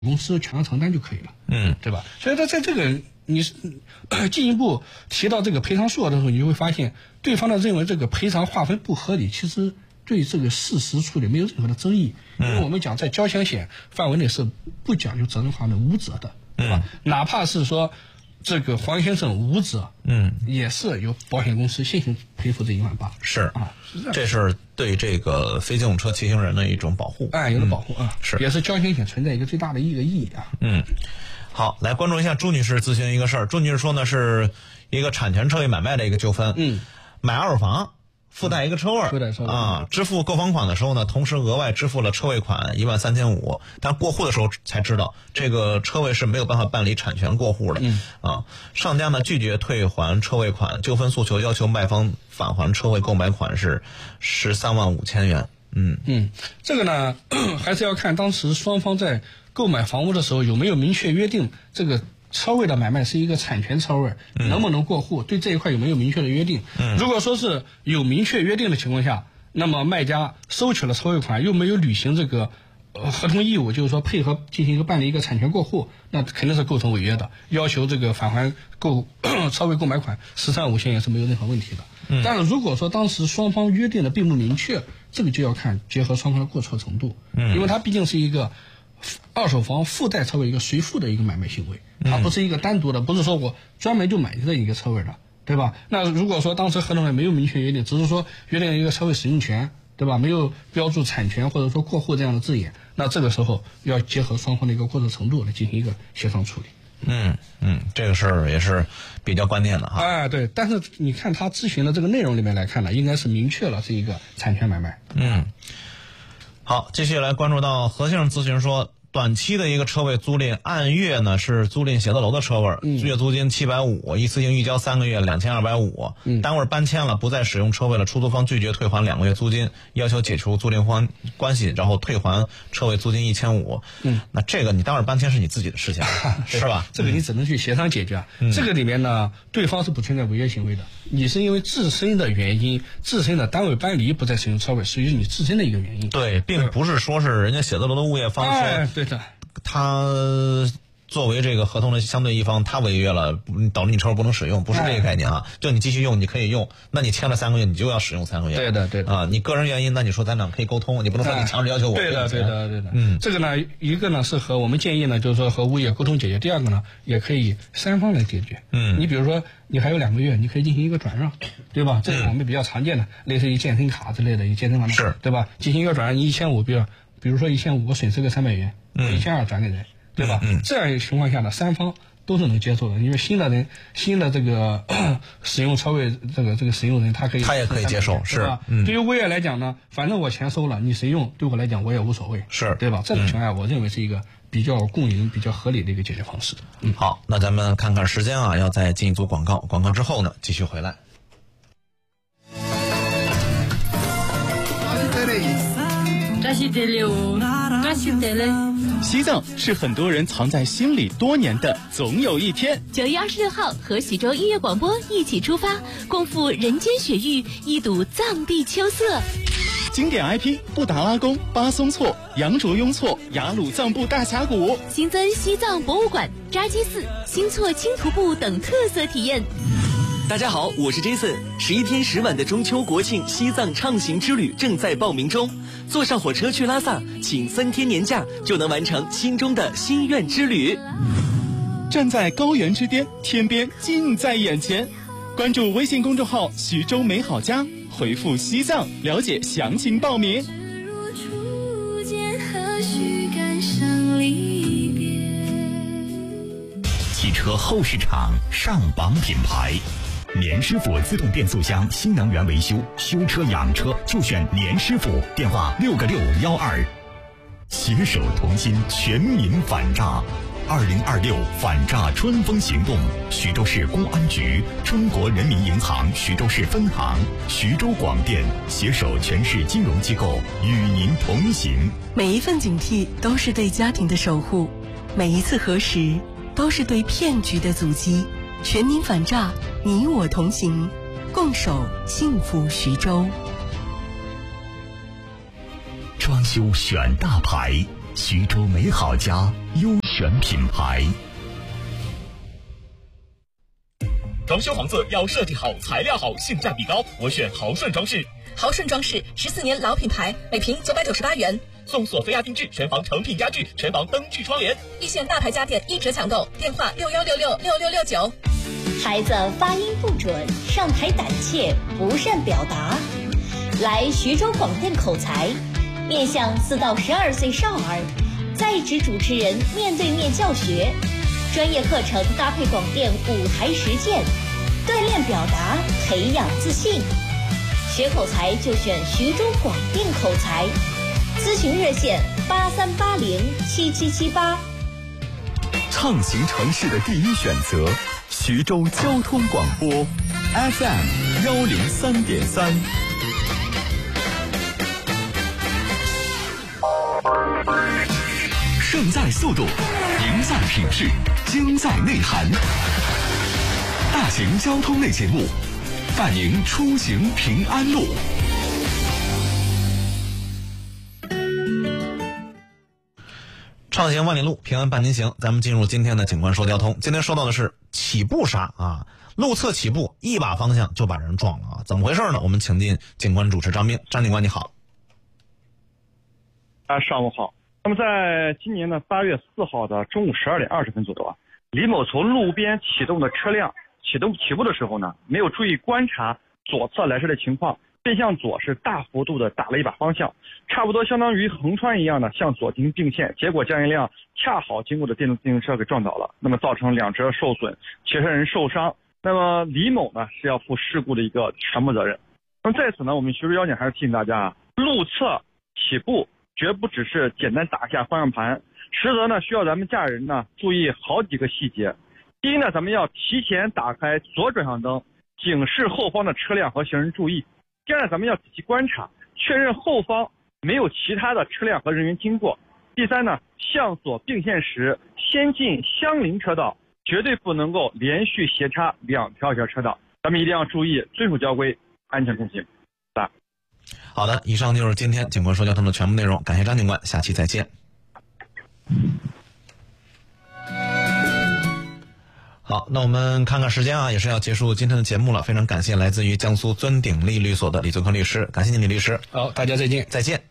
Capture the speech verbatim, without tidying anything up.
公司全额承担就可以了， 嗯， 对吧？所以在在这个你呃进一步提到这个赔偿数额的时候，你就会发现对方呢认为这个赔偿划分不合理，其实对这个事实处理没有任何的争议，因为我们讲在交强险范围内是不讲究责任划分无责的，对吧？嗯、哪怕是说这个黄先生无责， 嗯， 也是由保险公司先行赔付这一万八， 是啊，是这是对这个非机动车骑行人的一种保护， 哎，有了保护、嗯、啊， 是， 也是交强险存在一个最大的一个意义啊， 嗯。好，来关注一下朱女士咨询一个事儿。朱女士说呢，是一个产权车位买卖的一个纠纷。 嗯， 买二手房附带一个车位， 附带车位啊，支付购房款的时候呢，同时额外支付了车位款一万三千五，但过户的时候才知道这个车位是没有办法办理产权过户的。 嗯，啊， 上家呢拒绝退还车位款，纠纷诉求要求卖方返还车位购买款是十三万五千元。嗯嗯，这个呢还是要看当时双方在购买房屋的时候有没有明确约定这个车位的买卖是一个产权车位，嗯、能不能过户，对这一块有没有明确的约定。嗯、如果说是有明确约定的情况下，那么卖家收取了车位款又没有履行这个呃合同义务，就是说配合进行一个办理一个产权过户，那肯定是构成违约的，要求这个返还购车位购买款十三五千也是没有任何问题的。嗯、但是如果说当时双方约定的并不明确，这个就要看结合双方的过错程度，嗯，因为它毕竟是一个二手房附带车位一个随附的一个买卖行为，它不是一个单独的，不是说我专门就买这一个车位的，对吧？那如果说当时合同上没有明确约定，只是说约定一个车位使用权，对吧？没有标注产权或者说过户这样的字眼，那这个时候要结合双方的一个过错程度来进行一个协商处理。 嗯嗯，这个事儿也是比较关键的哈。 哎，对，但是你看他咨询的这个内容里面来看呢，应该是明确了是一个产权买卖。 嗯，好，继续来关注到何先生咨询说，短期的一个车位租赁，按月呢是租赁写字楼的车位，嗯、月租金七百五，一次性预交三个月两千二百五，单位搬迁了，不再使用车位了，出租方拒绝退还两个月租金，要求解除租赁关关系，然后退还车位租金一千五。嗯，那这个你单位搬迁是你自己的事情，是吧？ 这个你只能去协商解决。嗯、这个里面呢，对方是不存在违约行为的，你是因为自身的原因，自身的单位搬离不再使用车位，属于你自身的一个原因。 对，并不是说是人家写字楼的物业方说。 哎对的， 他作为这个合同的相对一方，他违约了，导致你车位不能使用，不是这个概念啊。就你继续用，你可以用，那你签了三个月，你就要使用三个月。 对的，对的啊。你个人原因，那你说咱俩可以沟通，你不能说你强制要求我。 对的，对的，对的。嗯，这个呢，一个呢是和我们建议呢，就是说和物业沟通解决；第二个呢，也可以三方来解决。嗯，你比如说你还有两个月，你可以进行一个转让，对吧？这是我们比较常见的，类似于健身卡之类的，一健身卡是， 对吧？进行一个转让，你一千五，比如比如说一千五，我损失个三百元，一千二转给人。对吧？嗯，这样一个情况下呢，三方都是能接受的，因为新的人、新的这个使用车位这个这个使用人，他可以他也可以接受，是吧？ 嗯，对于物业来讲呢，反正我钱收了，你谁用，对我来讲我也无所谓， 是对吧？这种情况下，我认为是一个比较共赢、比较合理的一个解决方式。 嗯，好，那咱们看看时间啊，要再进一组广告，广告之后呢，继续回来。 西藏是很多人藏在心里多年的总有一天。 九月二十六号，和徐州音乐广播一起出发，共赴人间雪域，一睹藏地秋色。 经典 I P 布达拉宫、巴松措、羊卓雍措、雅鲁藏布大峡谷， 新增西藏博物馆、扎基寺、新措青徒步等特色体验。 大家好，我是 Jason。十一天十晚的中秋国庆西藏畅行之旅正在报名中，坐上火车去拉萨，请三天年假就能完成心中的心愿之旅。 站在高原之巅，天边近在眼前。关注微信公众号徐州美好家，回复西藏了解详情报名。 汽车后市场上榜品牌，年师傅自动变速箱新能源维修，修车养车就选年师傅，电话六个六幺二。携手同心，全民反诈。二零二六反诈春风行动，徐州市公安局、中国人民银行徐州市分行、徐州广电携手全市金融机构与您同行。 每一份警惕都是对家庭的守护，每一次核实都是对骗局的阻击。全民反诈，你我同行，共守幸福徐州。 装修选大牌， 徐州美好家优选品牌。 装修房子要设计好、材料好、性价比高，我选豪顺装饰。 豪顺装饰十四年老品牌，每平九百九十八元， 送索菲亚定制全房成品家具、全房灯具窗帘， 一线大牌家电一折抢购，电话六幺六六六六六九。 孩子发音不准，上台胆怯，不善表达，来徐州广电口才，面向四到十二岁少儿，在职主持人面对面教学，专业课程搭配广电舞台实践，锻炼表达，培养自信。学口才就选徐州广电口才，咨询热线八三八零七七七八。 畅行城市的第一选择，徐州交通广播 F M 幺零三点三。胜在速度，赢在品质，精在内涵。大型交通类节目，伴您出行平安路。 畅行万里路，平安伴您行。咱们进入今天的警官说交通。今天说到的是起步刹啊，路侧起步，一把方向就把人撞了啊，怎么回事呢？我们请进警官主持张斌。张警官你好。 啊，上午好。那么在今年的八月四号的中午十二点二十分左右啊，李某从路边启动的车辆启动起步的时候呢，没有注意观察左侧来车的情况，便向左是大幅度的打了一把方向，差不多相当于横穿一样的向左进行并线，结果将一辆恰好经过的电动自行车给撞倒了，那么造成两车受损，骑车人受伤。那么李某呢是要负事故的一个全部责任。那么在此呢，我们徐州交警还是提醒大家啊，路侧起步绝不只是简单打一下方向盘，实则呢需要咱们驾驶人呢注意好几个细节。第一呢，咱们要提前打开左转向灯，警示后方的车辆和行人注意。第二呢，咱们要仔细观察，确认后方没有其他的车辆和人员经过。第三呢，向左并线时先进相邻车道，绝对不能够连续斜插两条小车道，咱们一定要注意遵守交规，安全通行。 好的，以上就是今天警官说交通的全部内容，感谢张警官，下期再见。好，那我们看看时间啊，也是要结束今天的节目了。非常感谢来自于江苏尊鼎利律所的李泽坤律师，感谢您李律师。 好，大家再见， 再见。